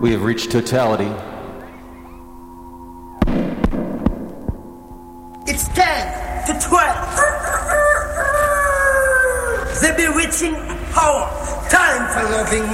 We have reached totality. It's 10 to 12. The bewitching hour. Time for loving